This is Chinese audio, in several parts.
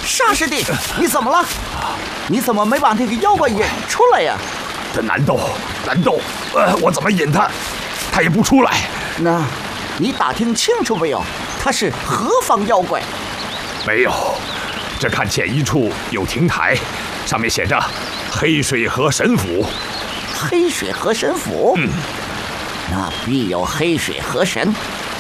啥师弟？你怎么了？你怎么没把那个妖怪引出来呀？ 这难道，我怎么引他，他也不出来？ 那，你打听清楚没有？他是何方妖怪？ 没有，这看前一处有亭台，上面写着“黑水河神府”。 黑水河神府？那必有黑水河神。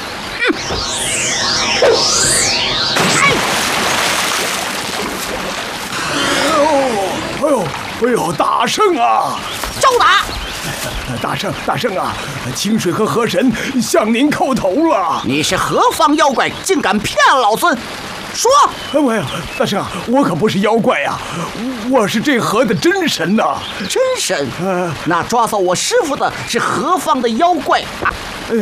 哎呦，大圣啊！ 招打！ 大圣啊！清水河河神向您叩头了。 你是何方妖怪，竟敢骗老孙？说！ 哎呀，大圣啊，我可不是妖怪呀，我是这河的真神呐！ 真神？那抓走我师傅的是何方的妖怪啊？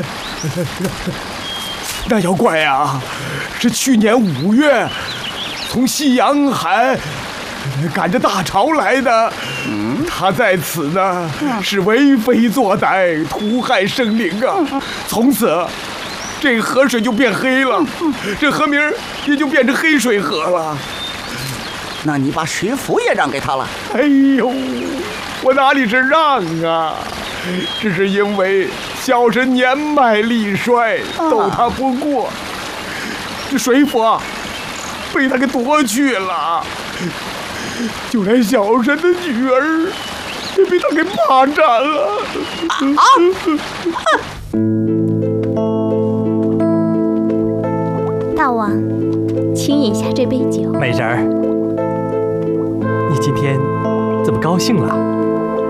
那妖怪啊，是去年5月从西洋海赶着大潮来的。他在此呢，是为非作歹，屠害生灵啊！从此，这河水就变黑了，这河名也就变成黑水河了。 那你把水府也让给他了？ 哎呦，我哪里是让啊？只是因为小神年迈力衰，斗他不过，这水府被他给夺去了。就连小神的女儿也被他给霸占了。 大王，请饮下这杯酒。 美人儿，你今天怎么高兴了？